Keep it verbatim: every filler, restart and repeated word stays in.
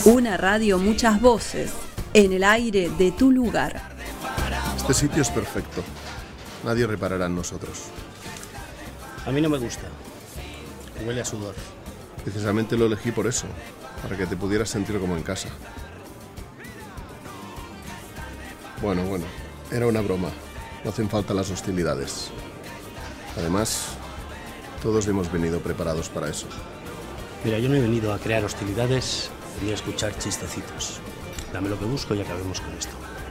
Una radio, muchas voces, en el aire de tu lugar. Este sitio es perfecto. Nadie reparará en nosotros. A mí no me gusta. Huele a sudor. Precisamente lo elegí por eso, para que te pudieras sentir como en casa. Bueno, bueno, era una broma. No hacen falta las hostilidades. Además, todos hemos venido preparados para eso. Mira, yo no he venido a crear hostilidades ni a escuchar chistecitos. Dame lo que busco y acabemos con esto.